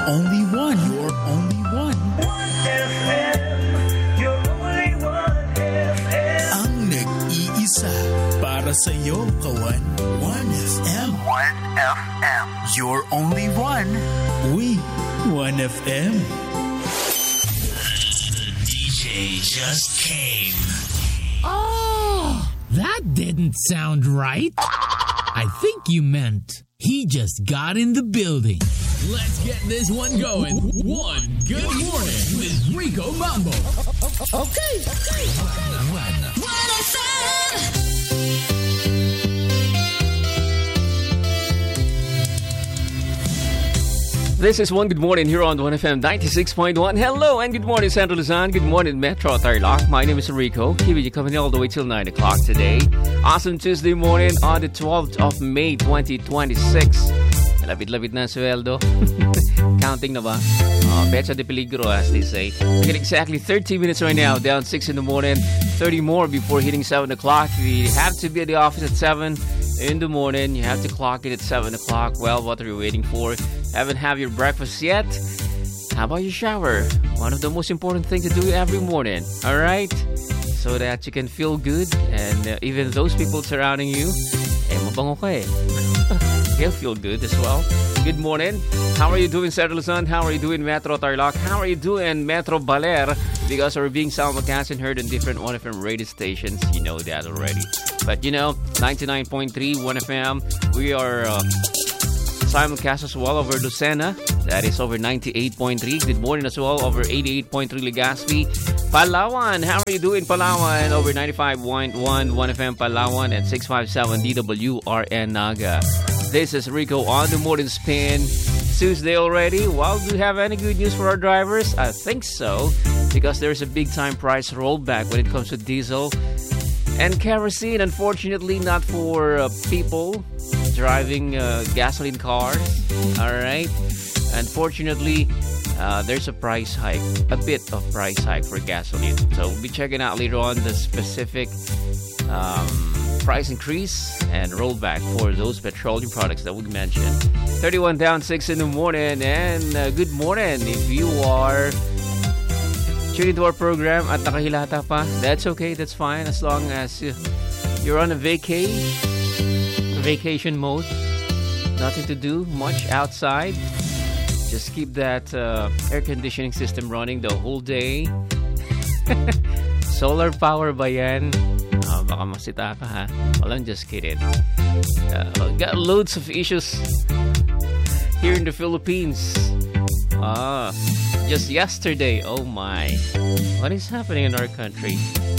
only one. Your only one. 1FM. Your only 1FM. Ang nag-iisa para sa'yo, kawan. 1FM. 1FM. Your only one. We, 1FM. The DJ just came. Oh, that didn't sound right. I think you meant he just got in the building. Let's get this one going. One good morning with Rico Mambo. Okay. One. This is One Good Morning here on 1FM 96.1. Hello and good morning, Central Luzon. Good morning, Metro Tarlac. My name is Rico. Keeping you company all the way till 9 o'clock today. Awesome Tuesday morning on the 12th of May 2026. Lapit-lapit na sweldo. Counting na ba? Becha de peligro, as they say. We get exactly 30 minutes right now, down 6 in the morning. 30 more before hitting 7 o'clock. We have to be at the office at 7 in the morning. You have to clock it at 7 o'clock. Well, what are you waiting for? Haven't had your breakfast yet? How about your shower? One of the most important things to do every morning. Alright? So that you can feel good. And even those people surrounding you, mabango ka eh. They'll feel good as well. Good morning. How are you doing, Central Luzon? How are you doing, Metro Tarlac? How are you doing, Metro Baler? Because we're being simulcast and heard on different 1FM radio stations. You know that already. But you know, 99.3 1FM. We are simulcast as well over Lucena. That is over 98.3. Good morning as well over 88.3 Legazpi. Palawan. How are you doing, Palawan? Over 95.1 1FM Palawan and 657 DWRN Naga. This is Rico on the Morning Spin. Tuesday already. Well, do you have any good news for our drivers? I think so, because there's a big time price rollback when it comes to diesel and kerosene. Unfortunately, not for people driving gasoline cars. Alright. Unfortunately, there's a price hike, a bit of price hike for gasoline. So we'll be checking out later on the specific price increase and rollback for those petroleum products that we mentioned. 31 down 6 in the morning, and good morning. If you are tuning into our program at nakahilata pa, that's okay, that's fine, as long as you're on a vacation mode, nothing to do much outside. Just keep that air conditioning system running the whole day. Solar power ba yan? Baka masita ka, ha? Well, I'm just kidding. Got loads of issues here in the Philippines. Just yesterday, oh my. What is happening in our country?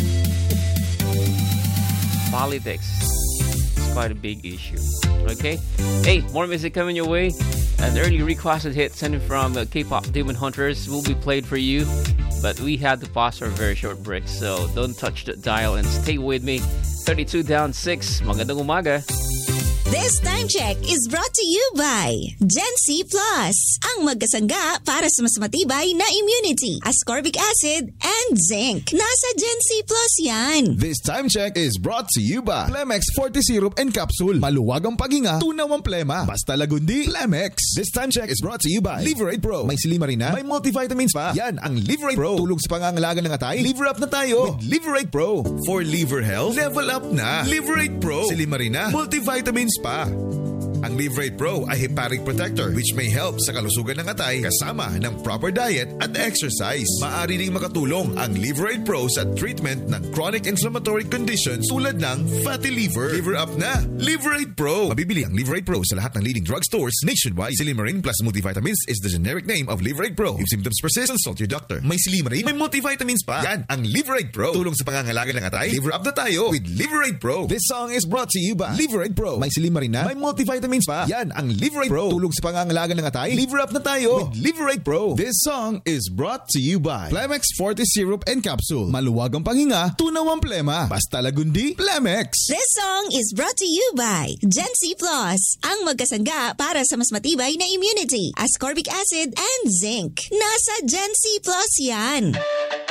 Politics. It's quite a big issue. Okay? Hey, more music coming your way. An early requested hit sent from K-pop Demon Hunters will be played for you. But we had to pause for a very short break, so don't touch the dial and stay with me. 32 down 6. Magandang umaga. This time check is brought to you by Gen C Plus, ang magkasangga para sa mas matibay na immunity, ascorbic acid and zinc. Nasa Gen C Plus yan. This time check is brought to you by Plemex Forte Syrup and Capsule. Maluwag ang paghinga, tunaw ang plema. Basta lagundi, Plemex. This time check is brought to you by Liverate Pro. May silimarina, may multivitamins pa. Yan ang Liverate Pro. Tulong sa pangangalaga ng atay. Liver up na tayo with Liverate Pro. For liver health, level up na. Liverate Pro. Silimarina, multivitamins pa. Ang Liverate Pro ay hepatic protector which may help sa kalusugan ng atay kasama ng proper diet at exercise. Maaari ring makatulong ang Liverate Pro sa treatment ng chronic inflammatory conditions tulad ng fatty liver. Liver up na! Liverate Pro! Mabibili ang Liverate Pro sa lahat ng leading drugstores nationwide. Silimarin plus multivitamins is the generic name of Liverate Pro. If symptoms persist, consult your doctor. May silimarin, may multivitamins pa. Yan ang Liverate Pro. Tulong sa pangangalaga ng atay. Liver up na tayo with Liverate Pro. This song is brought to you by Liverate Pro. May silimarin na, may multivitamins pa. Yan ang Liverate Pro. Tulong sa pangangalaga ng atay. Liver up na tayo with Liverate Pro. This song is brought to you by Plemex Forte Syrup and Capsule. Maluwag ang paghinga, tunaw ang plema. Basta lagundi, Plemex. This song is brought to you by Gen C Plus, ang magkasangga para sa mas matibay na immunity, ascorbic acid and zinc. Nasa Gen C Plus yan.